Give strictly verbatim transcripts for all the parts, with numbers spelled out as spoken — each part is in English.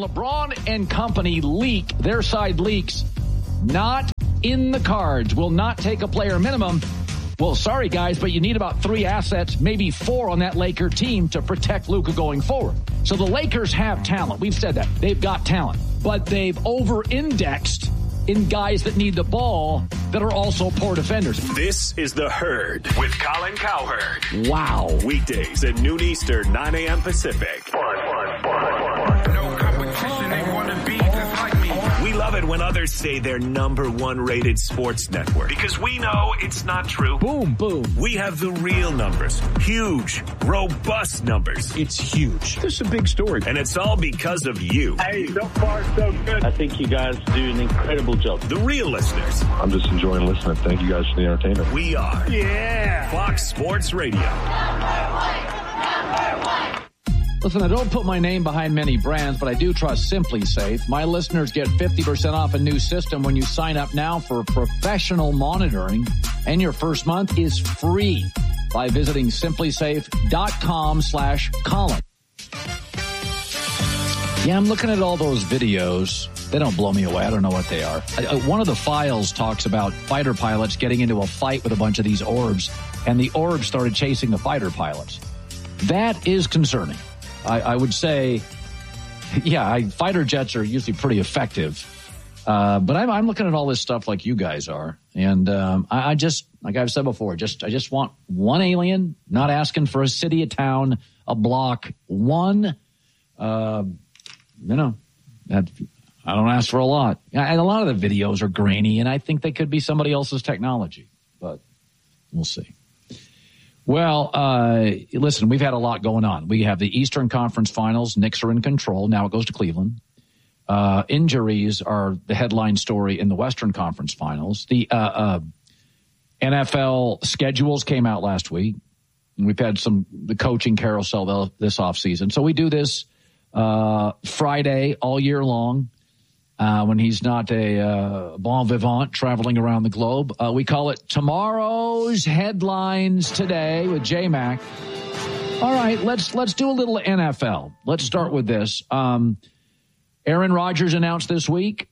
LeBron and company leak, their side leaks, not in the cards, will not take a player minimum. Well, sorry, guys, but you need about three assets, maybe four on that Laker team to protect Luka going forward. So the Lakers have talent. We've said that. They've got talent. But they've over-indexed in guys that need the ball that are also poor defenders. This is The Herd with Colin Cowherd. Wow. Weekdays at noon Eastern, nine a.m. Pacific. No competition, they want to be just like me. We love it when others say they're number one rated sports network because we know it's not true. Boom, boom. We have the real numbers. Huge, robust numbers. It's huge. This is a big story. And it's all because of you. Hey, so far so good. I think you guys do an incredible job. The real listeners. I'm just enjoying listening. Thank you guys for the entertainment. We are. Yeah. Fox Sports Radio. Listen, I don't put my name behind many brands, but I do trust Simply Safe. My listeners get fifty percent off a new system when you sign up now for professional monitoring, and your first month is free by visiting simplysafe.com slash Colin. Yeah, I'm looking at all those videos. They don't blow me away. I don't know what they are. Uh, one of the files talks about fighter pilots getting into a fight with a bunch of these orbs, and the orbs started chasing the fighter pilots. That is concerning. I, I would say, yeah, I, fighter jets are usually pretty effective. Uh, but I'm, I'm looking at all this stuff like you guys are. And um, I, I just, like I've said before, just I just want one alien, not asking for a city, a town, a block, one, uh, you know, that, I don't ask for a lot. And a lot of the videos are grainy, and I think they could be somebody else's technology. But we'll see. Well, uh, listen, we've had a lot going on. We have the Eastern Conference Finals. Knicks are in control. Now it goes to Cleveland. Uh, injuries are the headline story in the Western Conference Finals. The uh, uh, N F L schedules came out last week. We've had some the coaching carousel this offseason. So we do this uh, Friday all year long. Uh, when he's not a uh, bon vivant traveling around the globe. Uh, we call it Tomorrow's Headlines Today with J-Mac. All right, let's let's do a little N F L. Let's start with this. Um, Aaron Rodgers announced this week,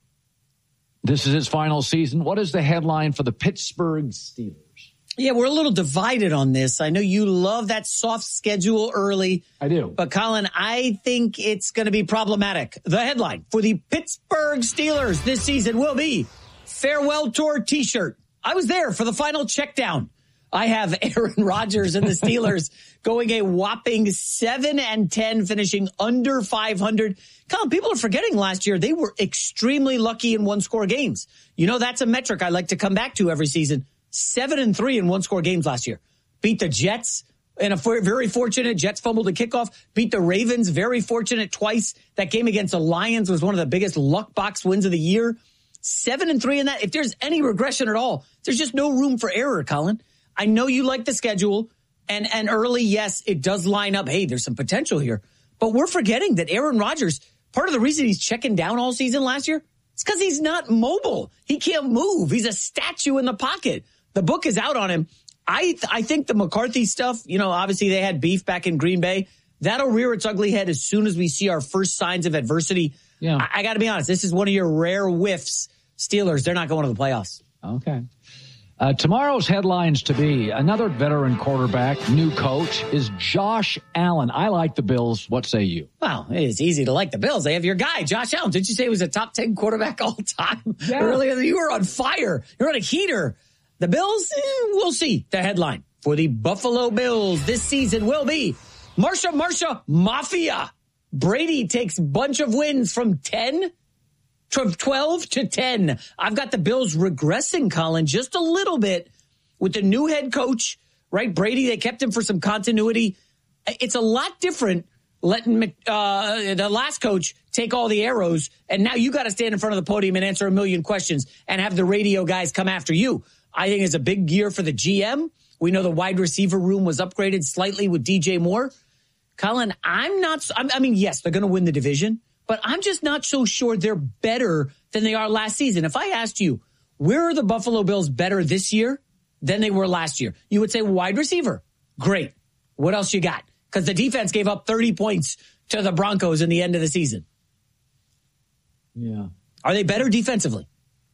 this is his final season. What is the headline for the Pittsburgh Steelers? Yeah, we're a little divided on this. I know you love that soft schedule early. I do. But, Colin, I think it's going to be problematic. The headline for the Pittsburgh Steelers this season will be Farewell Tour T-shirt. I was there for the final check down. I have Aaron Rodgers and the Steelers going a whopping seven and ten, finishing under five hundred. Colin, people are forgetting last year they were extremely lucky in one-score games. You know, that's a metric I like to come back to every season. Seven and three in one-score games last year. Beat the Jets in a very fortunate Jets fumbled a kickoff. Beat the Ravens, very fortunate twice. That game against the Lions was one of the biggest luck box wins of the year. Seven and three in that. If there's any regression at all, there's just no room for error, Colin. I know you like the schedule, and and early, yes, it does line up. Hey, there's some potential here, but we're forgetting that Aaron Rodgers. Part of the reason he's checking down all season last year, it's because he's not mobile. He can't move. He's a statue in the pocket. The book is out on him. I th- I think the McCarthy stuff, you know, obviously they had beef back in Green Bay. That'll rear its ugly head as soon as we see our first signs of adversity. Yeah. I, I got to be honest. This is one of your rare whiffs. Steelers, they're not going to the playoffs. Okay. Uh, tomorrow's headlines to be another veteran quarterback, new coach, is Josh Allen. I like the Bills. What say you? Well, it's easy to like the Bills. They have your guy, Josh Allen. Did you say he was a top ten quarterback all time? Yeah. Earlier, you were on fire. You're on a heater. The Bills, eh, we'll see. The headline for the Buffalo Bills this season will be Marsha Marsha Mafia. Brady takes bunch of wins from ten to twelve to ten. I've got the Bills regressing, Colin, just a little bit with the new head coach, right? Brady, they kept him for some continuity. It's a lot different letting uh, the last coach take all the arrows, and now you got to stand in front of the podium and answer a million questions and have the radio guys come after you. I think it's a big year for the G M. We know the wide receiver room was upgraded slightly with D J Moore. Colin, I'm not, I mean, yes, they're going to win the division, but I'm just not so sure they're better than they are last season. If I asked you, where are the Buffalo Bills better this year than they were last year? You would say wide receiver. Great. What else you got? Because the defense gave up thirty points to the Broncos in the end of the season. Yeah. Are they better defensively?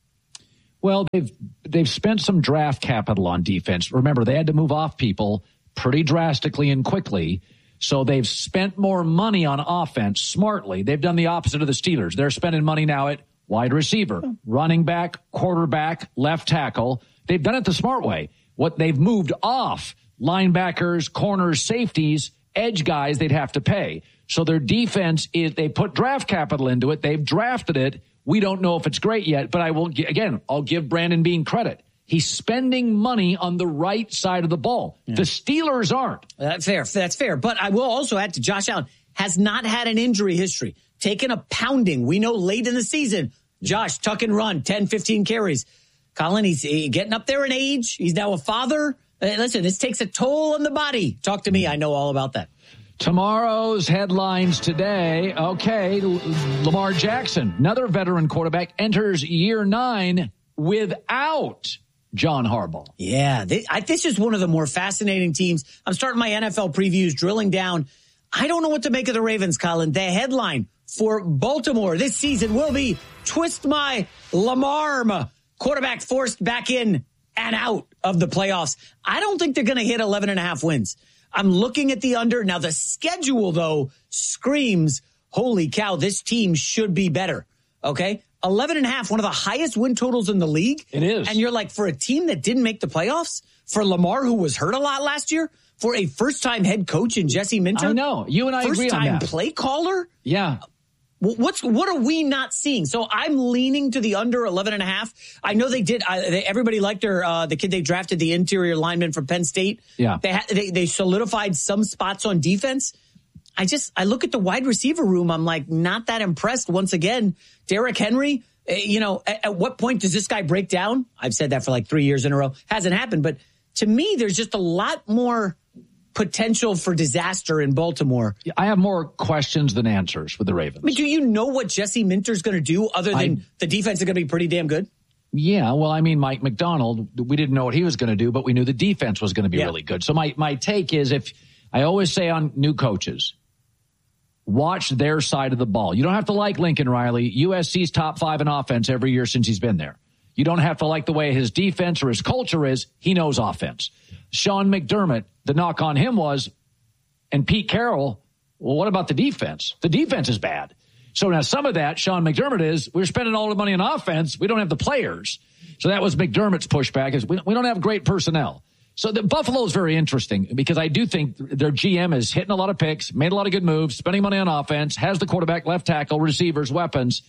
Well, they've they've spent some draft capital on defense. Remember, they had to move off people pretty drastically and quickly. So they've spent more money on offense smartly. They've done the opposite of the Steelers. They're spending money now at wide receiver, running back, quarterback, left tackle. They've done it the smart way. What they've moved off, linebackers, corners, safeties, edge guys they'd have to pay. So their defense is, they put draft capital into it. They've drafted it. We don't know if it's great yet, but I will, again, I'll give Brandon Beane credit. He's spending money on the right side of the ball. Yeah. The Steelers aren't. That's fair. That's fair. But I will also add to Josh Allen has not had an injury history. Taken a pounding. We know late in the season, Josh, tuck and run, ten, fifteen carries. Colin, he's getting up there in age. He's now a father. Listen, this takes a toll on the body. Talk to me. I know all about that. Tomorrow's headlines today. Okay, Lamar Jackson, another veteran quarterback, enters year nine without John Harbaugh. Yeah, they, I, this is one of the more fascinating teams. I'm starting my N F L previews, drilling down. I don't know what to make of the Ravens, Colin. The headline for Baltimore this season will be Twist My Lamar. Quarterback forced back in and out of the playoffs. I don't think they're going to hit eleven and a half wins. I'm looking at the under. Now, the schedule, though, screams, holy cow, this team should be better. Okay? eleven and a half, one of the highest win totals in the league. It is. And you're like, for a team that didn't make the playoffs, for Lamar, who was hurt a lot last year, for a first-time head coach in Jesse Minter. I know. You and I agree on that. First-time play caller? Yeah. What's what are we not seeing? So I'm leaning to the under eleven and a half. I know they did. I, they, everybody liked their uh, the kid they drafted, the interior lineman from Penn State. Yeah, they, ha- they they solidified some spots on defense. I just I look at the wide receiver room. I'm like not that impressed. Once again, Derrick Henry. Uh, you know, at, at what point does this guy break down? I've said that for like three years in a row. Hasn't happened. But to me, there's just a lot more potential for disaster in Baltimore. I have more questions than answers with the Ravens. I mean, do you know what Jesse Minter's going to do other than I, the defense is going to be pretty damn good? Yeah, well, I mean, Mike McDonald, we didn't know what he was going to do, but we knew the defense was going to be yeah. really good. So my, my take is if I always say on new coaches, watch their side of the ball. You don't have to like Lincoln Riley. U S C's top five in offense every year since he's been there. You don't have to like the way his defense or his culture is. He knows offense. Sean McDermott, the knock on him was, and Pete Carroll, well, what about the defense? The defense is bad. So now some of that, Sean McDermott is, we're spending all the money on offense. We don't have the players. So that was McDermott's pushback is we, we don't have great personnel. So the Buffalo is very interesting because I do think their G M is hitting a lot of picks, made a lot of good moves, spending money on offense, has the quarterback, left tackle, receivers, weapons.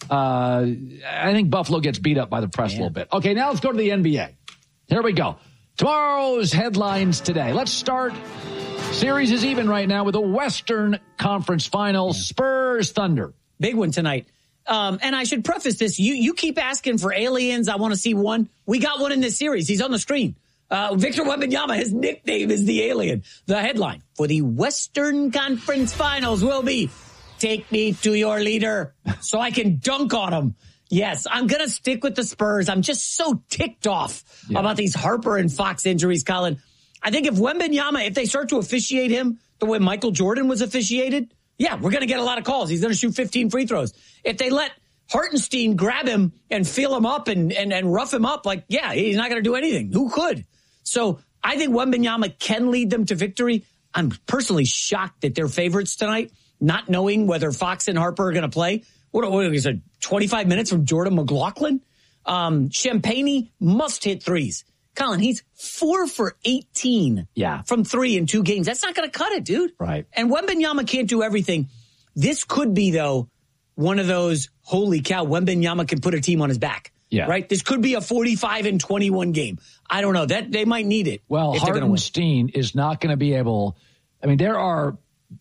Uh, I think Buffalo gets beat up by the press yeah. a little bit. Okay, now let's go to the N B A. Here we go. Tomorrow's headlines today. Let's start. Series is even right now with the Western Conference Finals. Yeah. Spurs Thunder. Big one tonight. Um, and I should preface this. You you keep asking for aliens. I want to see one. We got one in this series. He's on the screen. Uh, Victor Wembanyama, his nickname is the alien. The headline for the Western Conference Finals will be, take me to your leader so I can dunk on him. Yes, I'm going to stick with the Spurs. I'm just so ticked off yeah. about these Harper and Fox injuries, Colin. I think if Wembanyama, if they start to officiate him the way Michael Jordan was officiated, yeah, we're going to get a lot of calls. He's going to shoot fifteen free throws. If they let Hartenstein grab him and feel him up and, and, and rough him up, like, yeah, he's not going to do anything. Who could? So I think Wembanyama can lead them to victory. I'm personally shocked that they're favorites tonight, not knowing whether Fox and Harper are going to play. What, what is it, twenty-five minutes from Jordan McLaughlin? Um, Champagny must hit threes. Colin, he's four for eighteen yeah. from three in two games. That's not going to cut it, dude. Right. And Wembanyama can't do everything. This could be, though, one of those, holy cow, Wembanyama can put a team on his back. Yeah. Right? This could be a forty-five and twenty-one game. I don't know. That they might need it. Well, Hartenstein is not going to be able. I mean, there are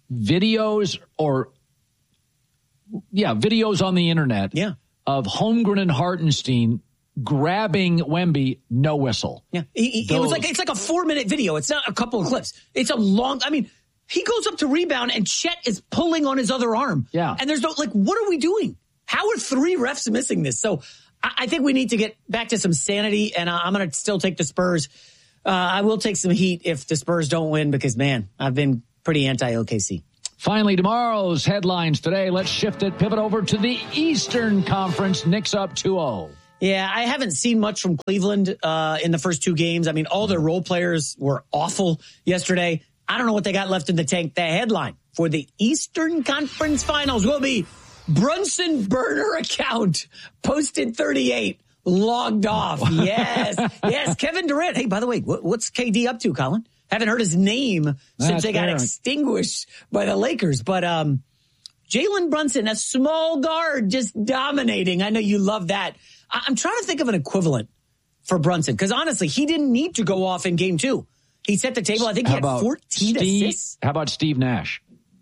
videos or yeah, videos on the internet yeah. of Holmgren and Hartenstein grabbing Wemby, no whistle. Yeah. He, he, it was like it's like a four-minute video. It's not a couple of clips. It's a long I mean, he goes up to rebound and Chet is pulling on his other arm. Yeah. And there's no like what are we doing? How are three refs missing this? So I think we need to get back to some sanity, and I'm going to still take the Spurs. Uh, I will take some heat if the Spurs don't win because, man, I've been pretty anti-O K C. Finally, tomorrow's headlines today. Let's shift it, pivot over to the Eastern Conference. Knicks up two oh. Yeah, I haven't seen much from Cleveland uh, in the first two games. I mean, all their role players were awful yesterday. I don't know what they got left in the tank. The headline for the Eastern Conference Finals will be Brunson burner account posted thirty-eight, logged off. Yes, yes, Kevin Durant. Hey, by the way, what's K D up to, Colin? Haven't heard his name since That's they got fair. extinguished by the Lakers. But um, Jalen Brunson, a small guard, just dominating. I know you love that. I- I'm trying to think of an equivalent for Brunson because honestly, he didn't need to go off in game two. He set the table. I think he How had about fourteen Steve, assists. How about Steve Nash?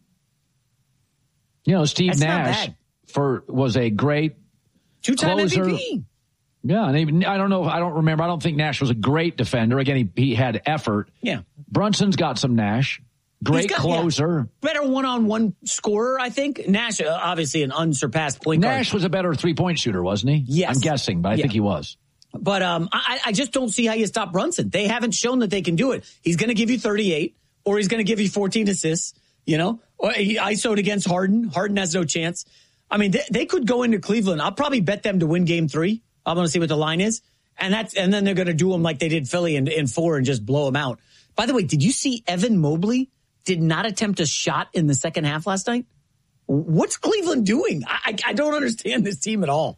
You know, Steve That's not Nash bad. for was a great Two-time closer. M V P. Yeah, and even, I don't know. I don't remember. I don't think Nash was a great defender. Again, he, he had effort. Yeah. Brunson's got some Nash. Great He's got- closer. yeah, better one-on-one scorer, I think. Nash, uh, obviously an unsurpassed point guard. Nash was a better three-point shooter, wasn't he? Yes. I'm guessing, but I Yeah. think he was. But um, I, I just don't see how you stop Brunson. They haven't shown that they can do it. He's going to give you thirty-eight, or he's going to give you fourteen assists, you know? Or he I S O'd against Harden. Harden has no chance. I mean, they, they could go into Cleveland. I'll probably bet them to win game three. I'm going to see what the line is. And that's and then they're going to do them like they did Philly in, in four and just blow them out. By the way, did you see Evan Mobley did not attempt a shot in the second half last night? What's Cleveland doing? I, I, I don't understand this team at all.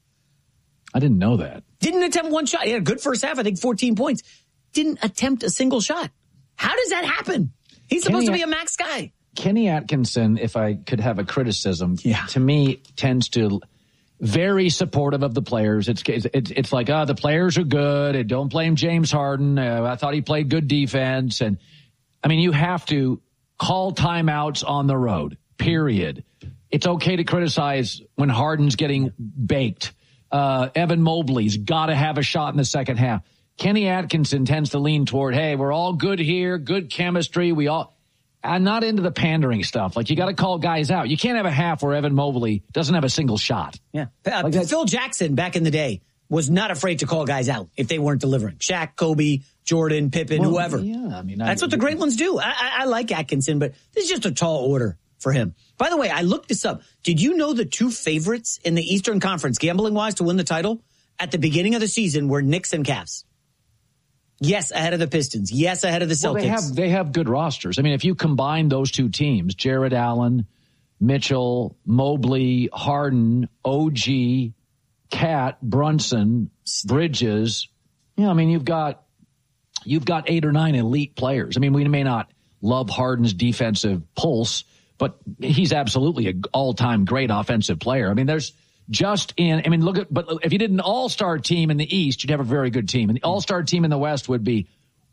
I didn't know that. Didn't attempt one shot. He had a good first half, I think fourteen points. Didn't attempt a single shot. How does that happen? He's supposed Kenny, to be a max guy. Kenny Atkinson, if I could have a criticism, Yeah. to me tends to very supportive of the players. It's it's it's like, oh, the players are good. And don't blame James Harden. Uh, I thought he played good defense. And I mean, you have to call timeouts on the road, period. It's okay to criticize when Harden's getting baked. Uh, Evan Mobley's got to have a shot in the second half. Kenny Atkinson tends to lean toward, hey, we're all good here, good chemistry. We all, I'm not into the pandering stuff. Like, you got to call guys out. You can't have a half where Evan Mobley doesn't have a single shot. Yeah. Uh, Like that- Phil Jackson back in the day was not afraid to call guys out if they weren't delivering. Shaq, Kobe, Jordan, Pippen, Well, whoever. yeah, I mean, That's I- what the great ones do. I, I, I like Atkinson, but this is just a tall order for him. By the way, I looked this up. Did you know the two favorites in the Eastern Conference, gambling-wise, to win the title at the beginning of the season were Knicks and Cavs? Yes, ahead of the Pistons. Yes, ahead of the Celtics. Well, they have they have good rosters. I mean, if you combine those two teams, Jared Allen, Mitchell, Mobley, Harden, O G, Cat, Brunson, Bridges, yeah, I mean, you've got you've got eight or nine elite players. I mean, we may not love Harden's defensive pulse, but he's absolutely an all-time great offensive player. I mean, there's just in, I mean, look at, but if you did an all-star team in the East, you'd have a very good team. And the all-star team in the West would be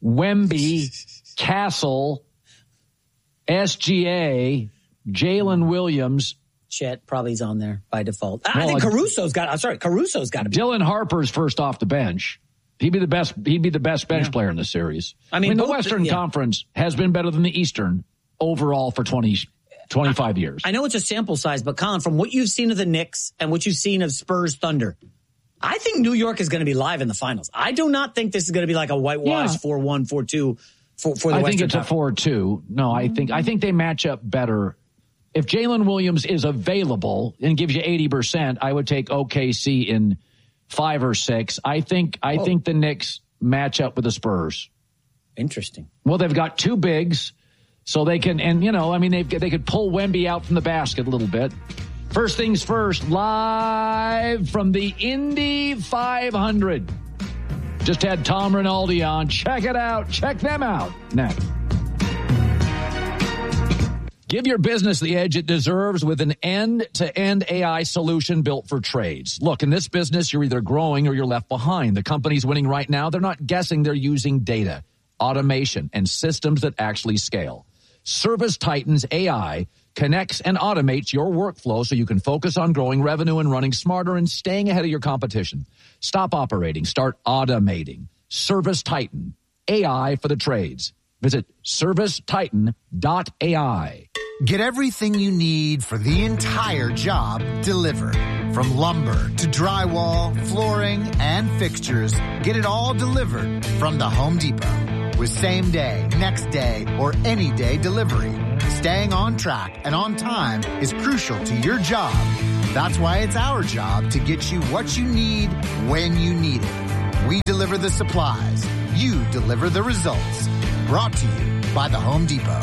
Wemby, Castle, S G A, Jalen Williams. Chet probably's on there by default. I Well, think I- Caruso's got, I'm sorry, Caruso's got to be. Dylan Harper's first off the bench. He'd be the best, he'd be the best bench Yeah. player in the series. I mean, the both- Western yeah. Conference has been better than the Eastern overall for twenty, twenty-five years. I know it's a sample size, but Colin, from what you've seen of the Knicks and what you've seen of Spurs Thunder, I think New York is going to be live in the finals. I do not think this is going to be like a whitewash Yeah. four one, four two for, for the I Western think it's a Conference. four two. No, I think I think they match up better. If Jalen Williams is available and gives you eighty percent, I would take O K C in five or six. I think I Oh. think the Knicks match up with the Spurs. Interesting. Well, they've got two bigs, so they can, and you know, I mean, they they could pull Wemby out from the basket a little bit. First things first, live from the Indy five hundred. Just had Tom Rinaldi on. Check it out. Check them out. Next. Give your business the edge it deserves with an end-to-end A I solution built for trades. Look, in this business, you're either growing or you're left behind. The companies winning right now, they're not guessing, they're using data, automation, and systems that actually scale. Service Titan's A I connects and automates your workflow so you can focus on growing revenue and running smarter and staying ahead of your competition. Stop operating. Start automating. Service Titan. A I for the trades. Visit service titan dot A I. Get everything you need for the entire job delivered. From lumber to drywall, flooring, and fixtures, get it all delivered from the Home Depot. With same day, next day, or any day delivery. Staying on track and on time is crucial to your job. That's why it's our job to get you what you need when you need it. We deliver the supplies. You deliver the results. Brought to you by the Home Depot.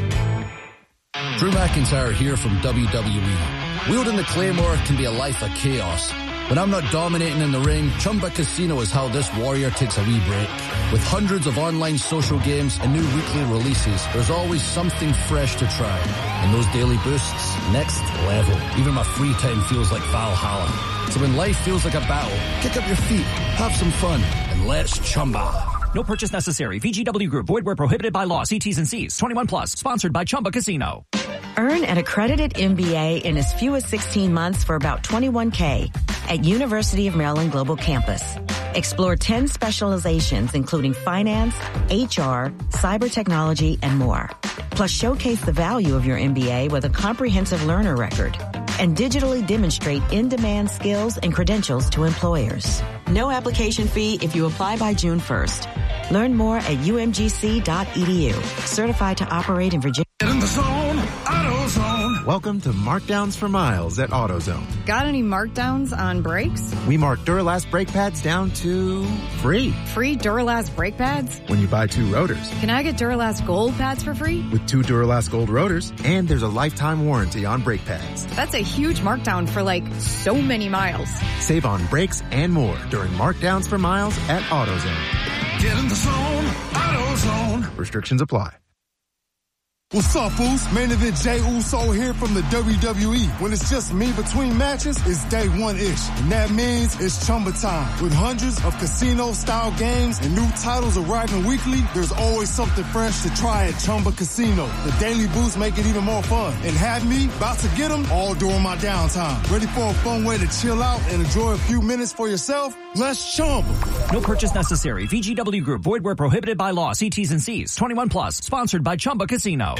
Drew McIntyre here from W W E. Wielding the Claymore can be a life of chaos. When I'm not dominating in the ring, Chumba Casino is how this warrior takes a wee break. With hundreds of online social games and new weekly releases, there's always something fresh to try. And those daily boosts, next level. Even my free time feels like Valhalla. So when life feels like a battle, kick up your feet, have some fun, and let's Chumba. No purchase necessary. V G W Group. Void where prohibited by law. See T's and C's. twenty-one plus. Sponsored by Chumba Casino. Earn an accredited M B A in as few as sixteen months for about twenty-one K at University of Maryland Global Campus. Explore ten specializations, including finance, H R, cyber technology, and more. Plus, showcase the value of your M B A with a comprehensive learner record and digitally demonstrate in-demand skills and credentials to employers. No application fee if you apply by June first. Learn more at U M G C dot E D U. Certified to operate in Virginia. Get in the zone, AutoZone. Welcome to Markdowns for Miles at AutoZone. Got any markdowns on brakes? We mark Duralast brake pads down to free. Free Duralast brake pads? When you buy two rotors. Can I get Duralast Gold pads for free? With two Duralast Gold rotors, and there's a lifetime warranty on brake pads. That's a huge markdown for like so many miles. Save on brakes and more during Markdowns for Miles at AutoZone. Get in the zone, AutoZone. Restrictions apply. What's up, Foos? Main event Jey Uso here from the W W E. When it's just me between matches, it's day one-ish. And that means it's Chumba time. With hundreds of casino-style games and new titles arriving weekly, there's always something fresh to try at Chumba Casino. The daily boosts make it even more fun. And have me about to get them all during my downtime. Ready for a fun way to chill out and enjoy a few minutes for yourself? Let's Chumba. No purchase necessary. V G W Group. Void where prohibited by law. See T's and C's. twenty-one plus. Sponsored by Chumba Casino.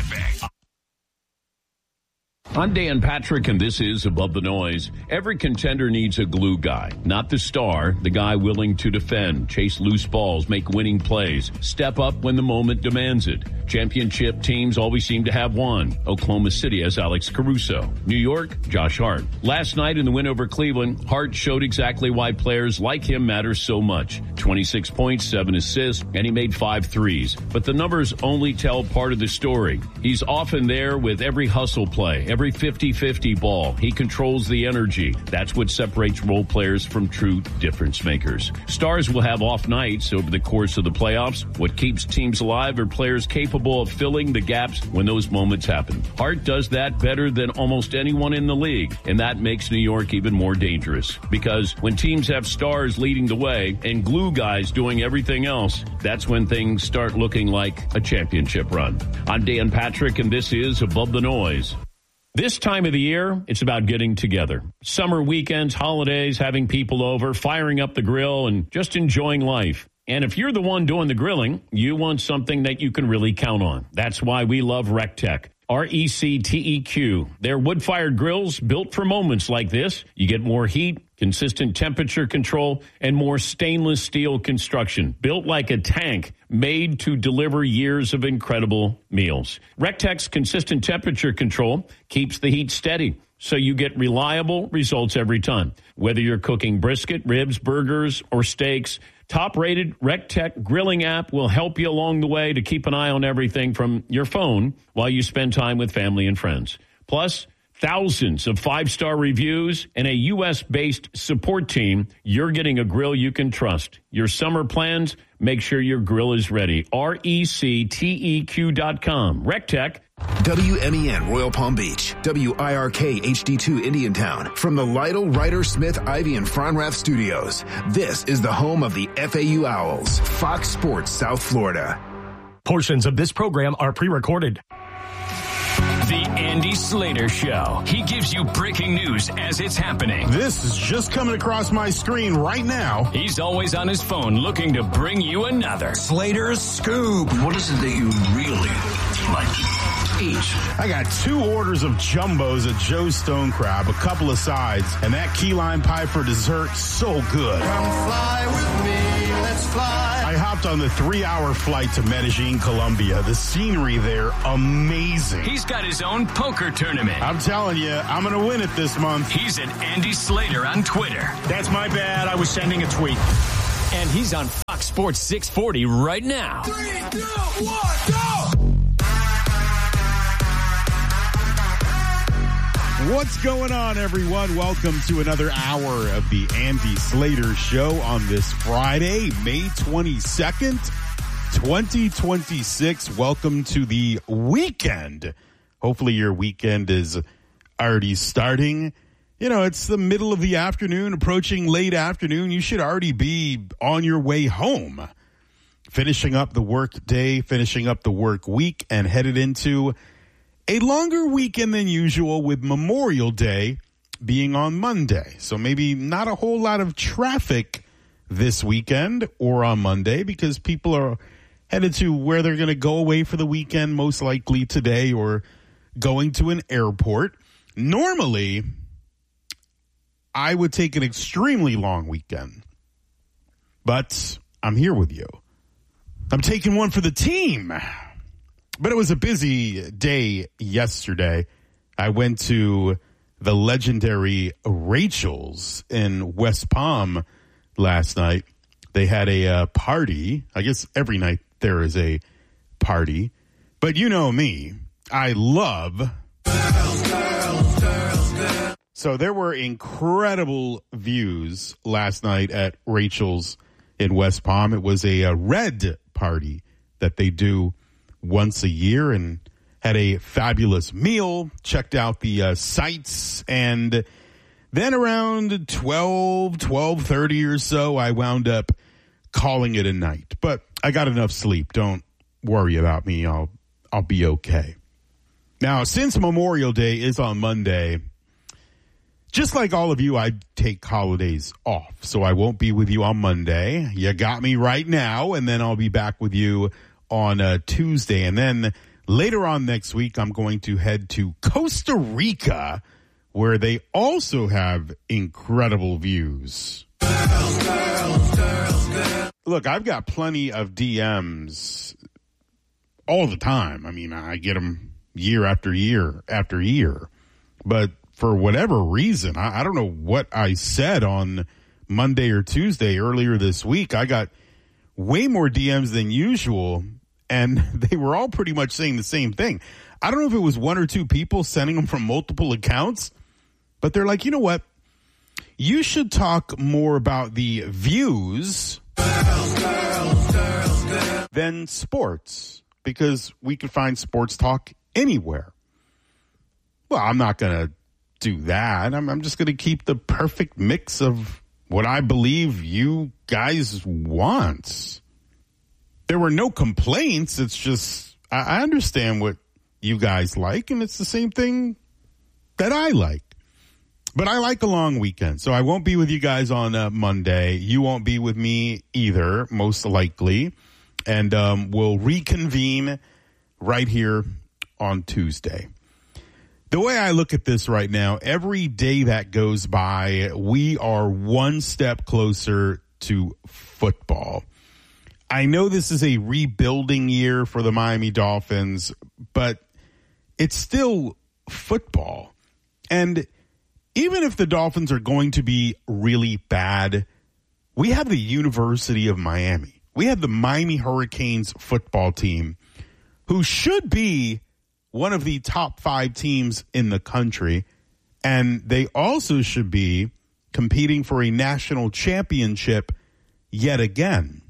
I'm Dan Patrick, and this is Above the Noise. Every contender needs a glue guy, not the star, the guy willing to defend, chase loose balls, make winning plays, step up when the moment demands it. Championship teams always seem to have one. Oklahoma City has Alex Caruso. New York, Josh Hart. Last night in the win over Cleveland, Hart showed exactly why players like him matter so much. twenty-six points, seven assists, and he made five threes. But the numbers only tell part of the story. He's often there with every hustle play, every fifty-fifty ball. He controls the energy. That's what separates role players from true difference makers. Stars will have off nights over the course of the playoffs. What keeps teams alive are players capable of filling the gaps when those moments happen. Hart does that better than almost anyone in the league, and that makes New York even more dangerous. Because when teams have stars leading the way and glue guys doing everything else, that's when things start looking like a championship run. I'm Dan Patrick, and this is Above the Noise. This time of the year, it's about getting together. Summer weekends, holidays, having people over, firing up the grill, and just enjoying life. And if you're the one doing the grilling, you want something that you can really count on. That's why we love RecTech. R E C T E Q. They're wood-fired grills built for moments like this. You get more heat, consistent temperature control, and more stainless steel construction. Built like a tank, made to deliver years of incredible meals. RecTech's consistent temperature control keeps the heat steady, so you get reliable results every time. Whether you're cooking brisket, ribs, burgers, or steaks, top-rated RecTech grilling app will help you along the way to keep an eye on everything from your phone while you spend time with family and friends. Plus, thousands of five-star reviews and a U S-based support team. You're getting a grill you can trust. Your summer plans, make sure your grill is ready. R E C T E Q dot com. RecTech. W M E N Royal Palm Beach, W I R K H D two Indiantown. From the Lytle, Ryder, Smith, Ivy, and Fronrath studios, this is the home of the F A U Owls, Fox Sports South Florida. Portions of this program are pre-recorded. The Andy Slater Show. He gives you breaking news as it's happening. This is just coming across my screen right now. He's always on his phone looking to bring you another Slater's Scoop. What is it that you really like to eat? I got two orders of jumbos at Joe's Stone Crab, a couple of sides, and that key lime pie for dessert, so good. Come fly with me. let's fly. I hopped on the three-hour flight to Medellin, Colombia. The scenery there, amazing. He's got his own poker tournament. I'm telling you, I'm going to win it this month. He's at Andy Slater on Twitter. That's my bad. I was sending a tweet. And he's on Fox Sports six forty right now. Three, two, one, go! What's going on, everyone? Welcome to another hour of the Andy Slater Show on this Friday, May twenty-second, twenty twenty-six. Welcome to the weekend. Hopefully your weekend is already starting. You know, it's the middle of the afternoon, approaching late afternoon. You should already be on your way home, finishing up the work day, finishing up the work week, and headed into a longer weekend than usual with Memorial Day being on Monday. So maybe not a whole lot of traffic this weekend or on Monday because people are headed to where they're going to go away for the weekend, most likely today, or going to an airport. Normally, I would take an extremely long weekend, but I'm here with you. I'm taking one for the team. But it was a busy day yesterday. I went to the legendary Rachel's in West Palm last night. They had a uh, party. I guess every night there is a party. But you know me. I love girls, girls, girls, girls. So there were incredible views last night at Rachel's in West Palm. It was a, a red party that they do once a year, and had a fabulous meal, checked out the uh, sights, and then around twelve, twelve thirty or so, I wound up calling it a night. But I got enough sleep. Don't worry about me. I'll I'll be okay. Now, since Memorial Day is on Monday, just like all of you, I take holidays off. So I won't be with you on Monday. You got me right now, and then I'll be back with you on a Tuesday. And then later on next week, I'm going to head to Costa Rica, where they also have incredible views. Girls, girls, girls, girls. Look, I've got plenty of D Ms all the time. I mean, I get them year after year after year. But for whatever reason, I, I don't know what I said on Monday or Tuesday earlier this week. I got way more D Ms than usual, and they were all pretty much saying the same thing. I don't know if it was one or two people sending them from multiple accounts, but they're like, you know what? You should talk more about the views girls, girls, girls, girls. than sports, because we could find sports talk anywhere. Well, I'm not going to do that. I'm, I'm just going to keep the perfect mix of what I believe you guys want. There were no complaints. It's just, I, I understand what you guys like, and it's the same thing that I like. But I like a long weekend, so I won't be with you guys on uh, Monday. You won't be with me either, most likely. And um, we'll reconvene right here on Tuesday. The way I look at this right now, every day that goes by, we are one step closer to football. I know this is a rebuilding year for the Miami Dolphins, but it's still football. And even if the Dolphins are going to be really bad, we have the University of Miami. We have the Miami Hurricanes football team, who should be one of the top five teams in the country, and they also should be competing for a national championship yet again.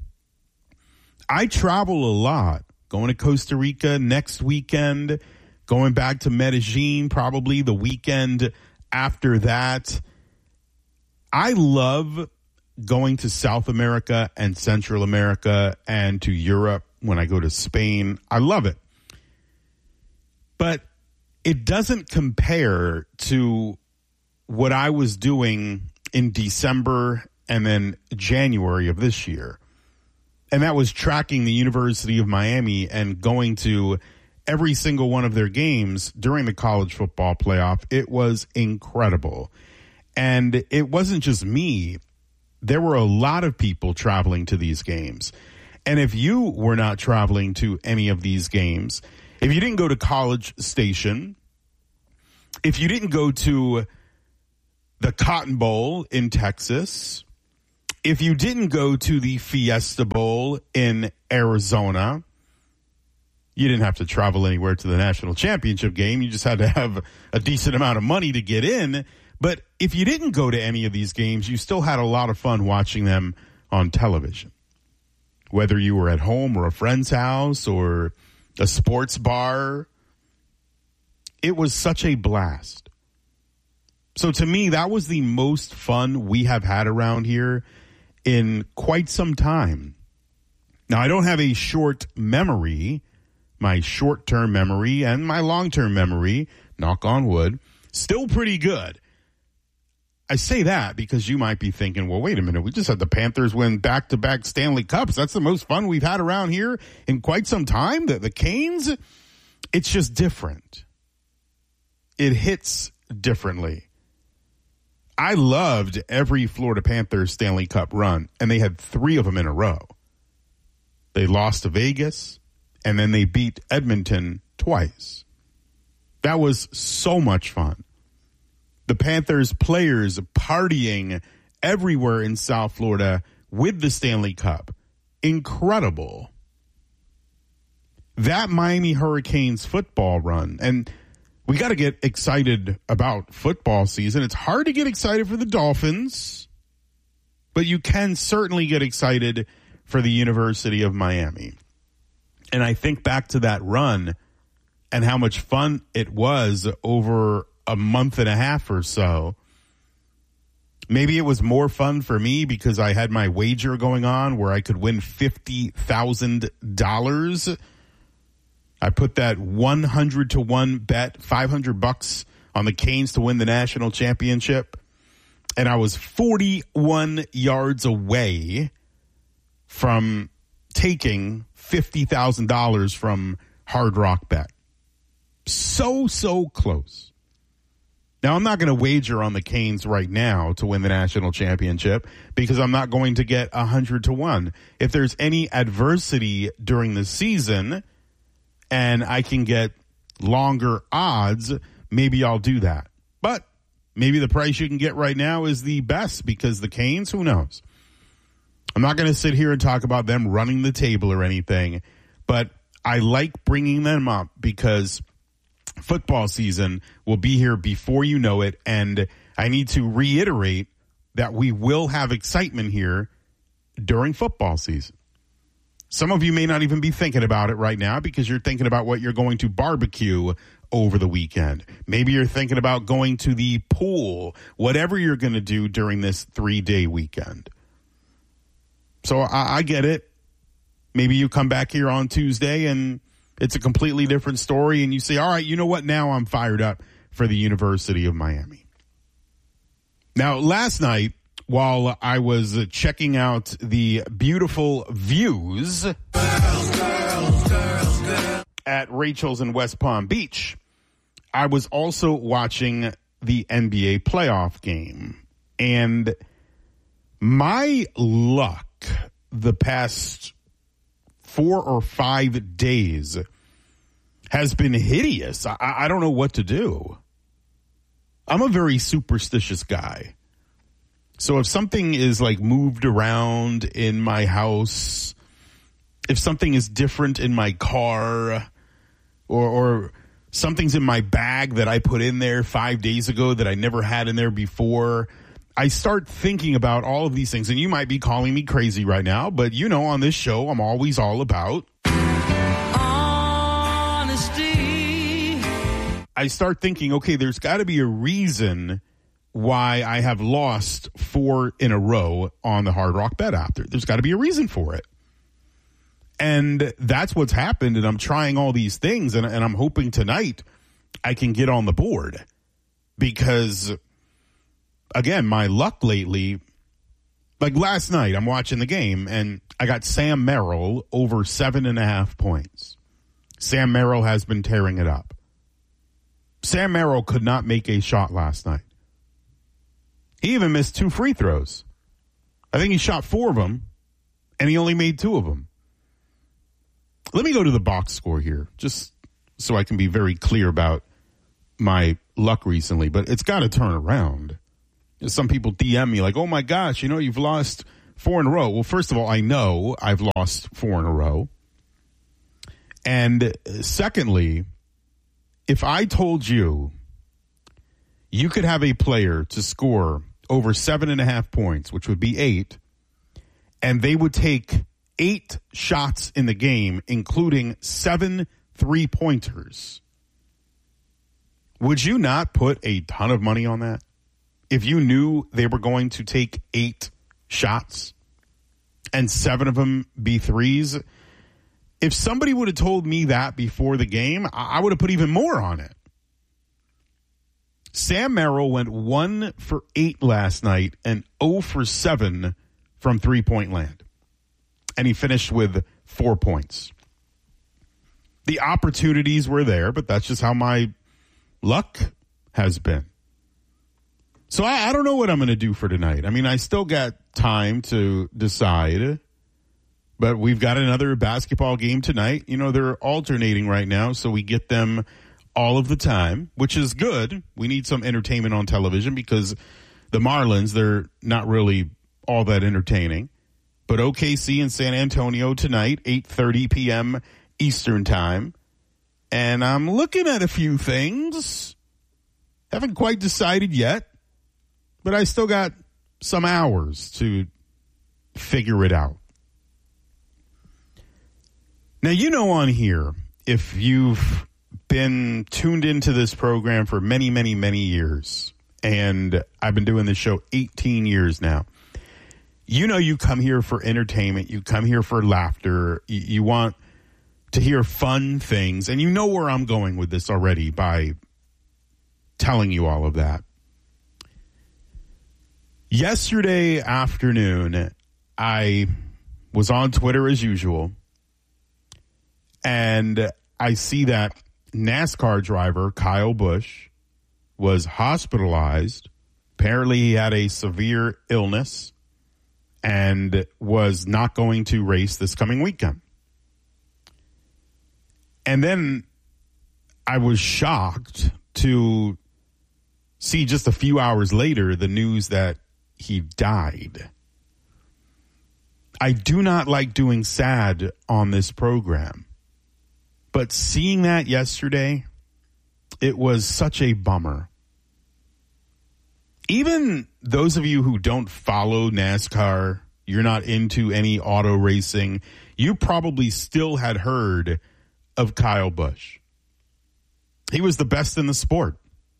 I travel a lot, going to Costa Rica next weekend, going back to Medellin probably the weekend after that. I love going to South America and Central America and to Europe when I go to Spain. I love it. But it doesn't compare to what I was doing in December and then January of this year. And that was tracking the University of Miami and going to every single one of their games during the college football playoff. It was incredible. And it wasn't just me there were a lot of people traveling to these games. And if you were not traveling to any of these games, if you didn't go to College Station, if you didn't go to the Cotton Bowl in Texas, if you didn't go to the Fiesta Bowl in Arizona, you didn't have to travel anywhere to the national championship game. You just had to have a decent amount of money to get in. But if you didn't go to any of these games, you still had a lot of fun watching them on television. Whether you were at home or a friend's house or a sports bar, it was such a blast. So to me, that was the most fun we have had around here in quite some time. Now, I don't have a short memory. My short-term memory and my long-term memory, knock on wood, still pretty good. I say that because you might be thinking, well, wait a minute. We just had the Panthers win back-to-back Stanley Cups. That's the most fun we've had around here in quite some time. The, the Canes, it's just different. It hits differently. I loved every Florida Panthers Stanley Cup run, and they had three of them in a row. They lost to Vegas, and then they beat Edmonton twice. That was so much fun. The Panthers players partying everywhere in South Florida with the Stanley Cup. Incredible. That Miami Hurricanes football run, and we got to get excited about football season. It's hard to get excited for the Dolphins, but you can certainly get excited for the University of Miami. And I think back to that run and how much fun it was over a month and a half or so. Maybe it was more fun for me because I had my wager going on where I could win fifty thousand dollars. I put that one hundred to one bet, five hundred bucks on the Canes to win the national championship. And I was forty-one yards away from taking fifty thousand dollars from Hard Rock Bet. So, so close. Now, I'm not going to wager on the Canes right now to win the national championship because I'm not going to get one hundred to one. If there's any adversity during the season and I can get longer odds, maybe I'll do that. But maybe the price you can get right now is the best because the Canes, who knows? I'm not going to sit here and talk about them running the table or anything, but I like bringing them up because football season will be here before you know it, and I need to reiterate that we will have excitement here during football season. Some of you may not even be thinking about it right now because you're thinking about what you're going to barbecue over the weekend. Maybe you're thinking about going to the pool, whatever you're going to do during this three-day weekend. So I, I get it. Maybe you come back here on Tuesday and it's a completely different story, and you say, all right, you know what? Now I'm fired up for the University of Miami. Now, last night, while I was checking out the beautiful views girls, girls, girls, girls. at Rachel's in West Palm Beach, I was also watching the N B A playoff game. And my luck the past four or five days has been hideous. I, I don't know what to do. I'm a very superstitious guy. So if something is like moved around in my house, if something is different in my car, or, or something's in my bag that I put in there five days ago that I never had in there before, I start thinking about all of these things. And you might be calling me crazy right now, but you know, on this show, I'm always all about honesty. I start thinking, okay, there's got to be a reason why I have lost four in a row on the Hard Rock Bet app. There's got to be a reason for it. And that's what's happened. And I'm trying all these things. And, and I'm hoping tonight I can get on the board because, again, my luck lately, like last night, I'm watching the game and I got Sam Merrill over seven and a half points. Sam Merrill has been tearing it up. Sam Merrill could not make a shot last night. He even missed two free throws. I think he shot four of them, and he only made two of them. Let me go to the box score here, just so I can be very clear about my luck recently, but it's got to turn around. Some people D M me like, oh my gosh, you know, you've lost four in a row. Well, first of all, I know I've lost four in a row. And secondly, if I told you you could have a player to score over seven and a half points, which would be eight, and they would take eight shots in the game, including seven three-pointers, would you not put a ton of money on that? If you knew they were going to take eight shots and seven of them be threes, if somebody would have told me that before the game, I would have put even more on it. Sam Merrill went one for eight last night and zero for seven from three-point land. And he finished with four points. The opportunities were there, but that's just how my luck has been. So I, I don't know what I'm going to do for tonight. I mean, I still got time to decide, but we've got another basketball game tonight. You know, they're alternating right now, so we get them all of the time, which is good. We need some entertainment on television because the Marlins, they're not really all that entertaining. But O K C and San Antonio tonight, eight thirty p.m. Eastern time. And I'm looking at a few things. Haven't quite decided yet, but I still got some hours to figure it out. Now, you know on here, if you've been tuned into this program for many, many, many years, and I've been doing this show eighteen years now, you know you come here for entertainment, you come here for laughter, you, you want to hear fun things, and you know where I'm going with this already by telling you all of that. Yesterday afternoon, I was on Twitter as usual, and I see that NASCAR driver Kyle Busch was hospitalized. Apparently he had a severe illness and was not going to race this coming weekend. And then I was shocked to see just a few hours later the news that he died. I do not like doing sad on this program, but seeing that yesterday, it was such a bummer. Even those of you who don't follow NASCAR, you're not into any auto racing, you probably still had heard of Kyle Busch. He was the best in the sport.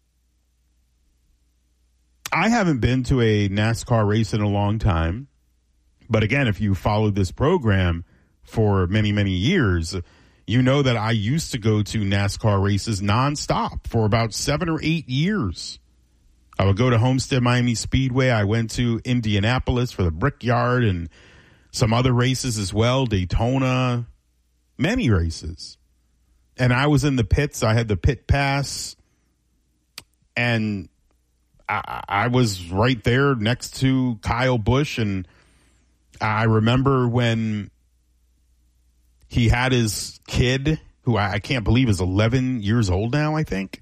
I haven't been to a NASCAR race in a long time, but again, if you followed this program for many, many years, you know that I used to go to NASCAR races nonstop for about seven or eight years. I would go to Homestead Miami Speedway. I went to Indianapolis for the Brickyard and some other races as well, Daytona, many races. And I was in the pits. I had the pit pass, and I, I was right there next to Kyle Busch. And I remember when he had his kid, who I, I can't believe is eleven years old now, I think.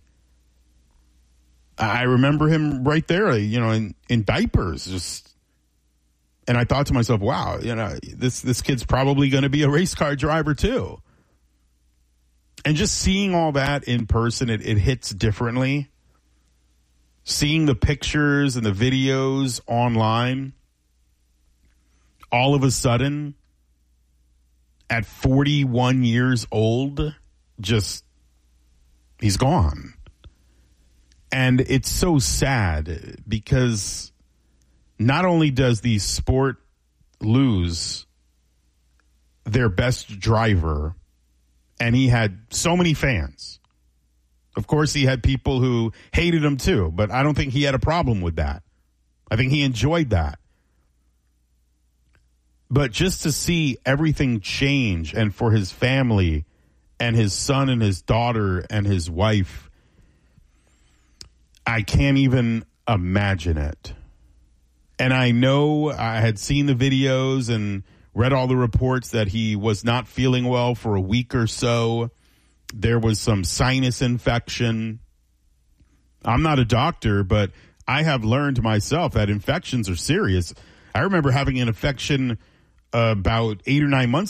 I remember him right there, you know, in, in diapers. Just, and I thought to myself, wow, you know, this, this kid's probably going to be a race car driver too. And just seeing all that in person, it, it hits differently. Seeing the pictures and the videos online, all of a sudden, at forty-one years old, just, he's gone. And it's so sad because not only does the sport lose their best driver, and he had so many fans. Of course, he had people who hated him too, but I don't think he had a problem with that. I think he enjoyed that. But just to see everything change, and for his family and his son and his daughter and his wife, I can't even imagine it. And I know I had seen the videos and read all the reports that he was not feeling well for a week or so. There was some sinus infection. I'm not a doctor, but I have learned myself that infections are serious. I remember having an infection uh, about eight or nine months